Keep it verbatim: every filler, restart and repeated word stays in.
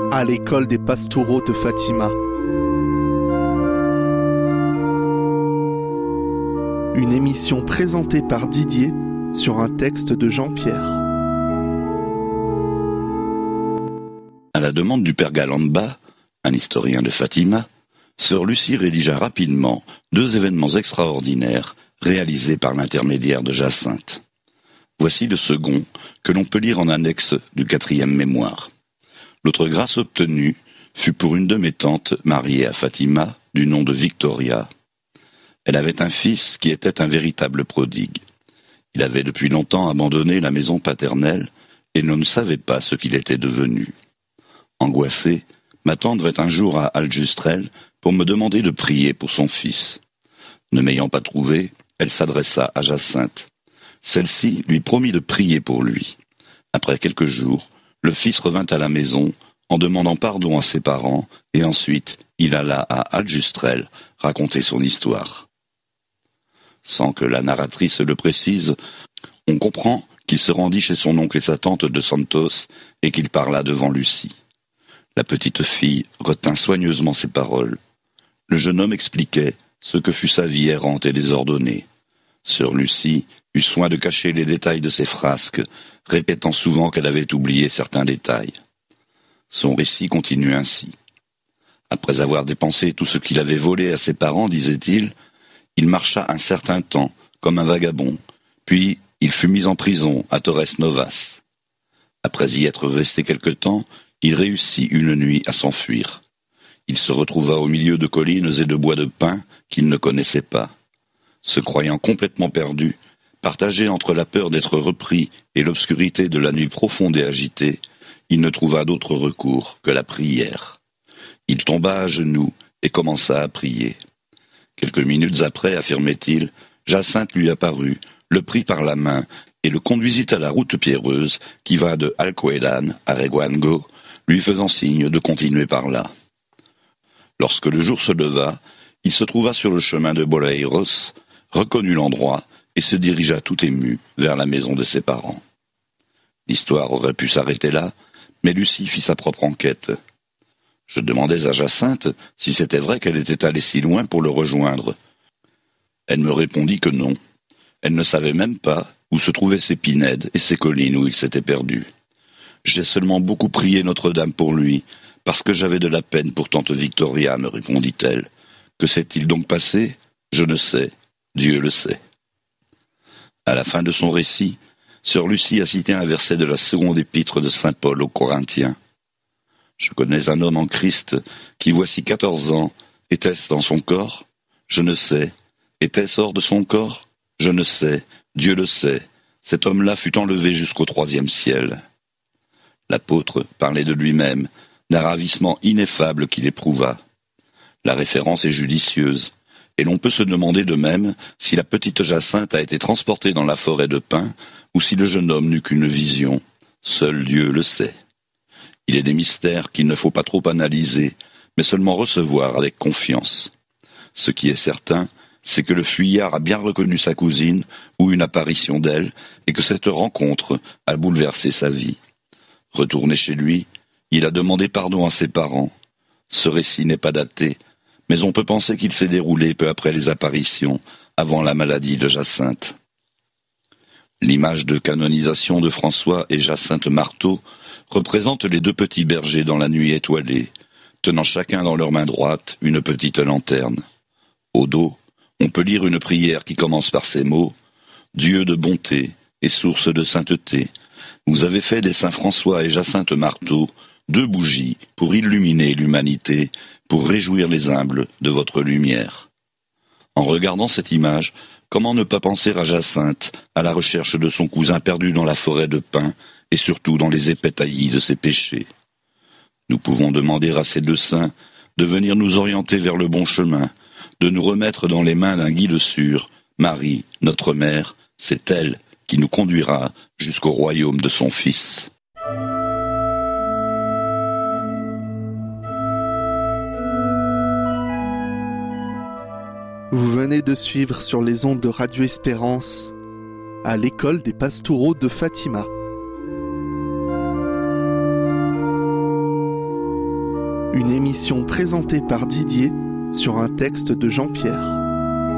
à l'école des Pastoureaux de Fatima. Une émission présentée par Didier sur un texte de Jean-Pierre. À la demande du père Galamba, un historien de Fatima, sœur Lucie rédigea rapidement deux événements extraordinaires réalisés par l'intermédiaire de Jacinthe. Voici le second, que l'on peut lire en annexe du quatrième mémoire. L'autre grâce obtenue fut pour une de mes tantes mariée à Fatima, du nom de Victoria. Elle avait un fils qui était un véritable prodigue. Il avait depuis longtemps abandonné la maison paternelle et l'on ne savait pas ce qu'il était devenu. Angoissée, ma tante vint un jour à Aljustrel pour me demander de prier pour son fils. Ne m'ayant pas trouvé, elle s'adressa à Jacinthe. Celle-ci lui promit de prier pour lui. Après quelques jours, le fils revint à la maison en demandant pardon à ses parents et ensuite il alla à Aljustrel raconter son histoire. Sans que la narratrice le précise, on comprend qu'il se rendit chez son oncle et sa tante de Santos et qu'il parla devant Lucie. La petite fille retint soigneusement ses paroles. Le jeune homme expliquait ce que fut sa vie errante et désordonnée. Sœur Lucie eut soin de cacher les détails de ses frasques, répétant souvent qu'elle avait oublié certains détails. Son récit continue ainsi. Après avoir dépensé tout ce qu'il avait volé à ses parents, disait-il, il marcha un certain temps comme un vagabond, puis il fut mis en prison à Torres Novas. Après y être resté quelque temps, il réussit une nuit à s'enfuir. Il se retrouva au milieu de collines et de bois de pin qu'il ne connaissait pas. Se croyant complètement perdu, partagé entre la peur d'être repris et l'obscurité de la nuit profonde et agitée, il ne trouva d'autre recours que la prière. Il tomba à genoux et commença à prier. Quelques minutes après, affirmait-il, Jacinthe lui apparut, le prit par la main et le conduisit à la route pierreuse qui va de Alcoedan à Reguango, lui faisant signe de continuer par là. Lorsque le jour se leva, il se trouva sur le chemin de Boleiros, reconnut l'endroit et se dirigea tout ému vers la maison de ses parents. L'histoire aurait pu s'arrêter là, mais Lucie fit sa propre enquête. Je demandais à Jacinthe si c'était vrai qu'elle était allée si loin pour le rejoindre. Elle me répondit que non. Elle ne savait même pas où se trouvaient ces pinèdes et ces collines où il s'était perdu. J'ai seulement beaucoup prié Notre-Dame pour lui, parce que j'avais de la peine pour tante Victoria, me répondit-elle. Que s'est-il donc passé ? Je ne sais. Dieu le sait. À la fin de son récit, sœur Lucie a cité un verset de la seconde épître de saint Paul aux Corinthiens. Je connais un homme en Christ qui, voici quatorze ans, était-ce dans son corps ? Je ne sais. Était-ce hors de son corps ? Je ne sais. Dieu le sait. Cet homme-là fut enlevé jusqu'au troisième ciel. L'apôtre parlait de lui-même, d'un ravissement ineffable qu'il éprouva. La référence est judicieuse, et l'on peut se demander de même si la petite Jacinthe a été transportée dans la forêt de pin, ou si le jeune homme n'eut qu'une vision. Seul Dieu le sait. Il est des mystères qu'il ne faut pas trop analyser, mais seulement recevoir avec confiance. Ce qui est certain, c'est que le fuyard a bien reconnu sa cousine, ou une apparition d'elle, et que cette rencontre a bouleversé sa vie. Retourné chez lui, il a demandé pardon à ses parents. Ce récit n'est pas daté, mais on peut penser qu'il s'est déroulé peu après les apparitions, avant la maladie de Jacinthe. L'image de canonisation de François et Jacinthe Marteau représente les deux petits bergers dans la nuit étoilée, tenant chacun dans leur main droite une petite lanterne. Au dos, on peut lire une prière qui commence par ces mots « Dieu de bonté et source de sainteté, vous avez fait des saints François et Jacinthe Marteau deux bougies pour illuminer l'humanité, pour réjouir les humbles de votre lumière. » En regardant cette image, comment ne pas penser à Jacinthe, à la recherche de son cousin perdu dans la forêt de pin, et surtout dans les épais taillis de ses péchés. Nous pouvons demander à ces deux saints de venir nous orienter vers le bon chemin, de nous remettre dans les mains d'un guide sûr. Marie, notre mère, c'est elle qui nous conduira jusqu'au royaume de son Fils. Vous venez de suivre sur les ondes de Radio Espérance à l'école des Pastoureaux de Fatima. Une émission présentée par Didier sur un texte de Jean-Pierre.